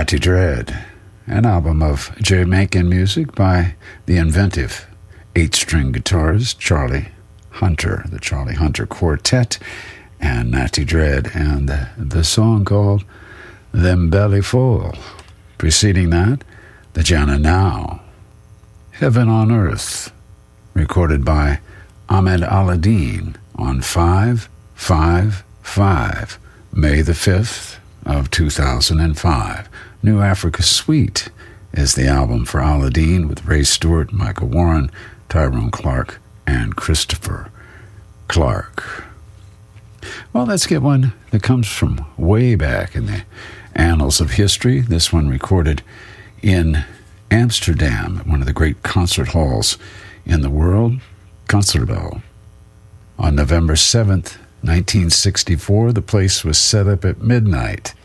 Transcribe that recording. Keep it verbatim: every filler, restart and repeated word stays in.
Natty Dread, an album of Jamaican music by the inventive eight-string guitarist Charlie Hunter, the Charlie Hunter Quartet, and Natty Dread, and the, the song called Them Belly Full. Preceding that, the Jana Now, Heaven on Earth, recorded by Ahmed Aladdin on five five five, May the fifth of two thousand five. New Africa Suite is the album for Aladdin with Ray Stewart, Michael Warren, Tyrone Clark, and Christopher Clark. Well, let's get one that comes from way back in the annals of history. This one recorded in Amsterdam at one of the great concert halls in the world, Concertgebouw. On November seventh, nineteen sixty-four, the place was set up at midnight.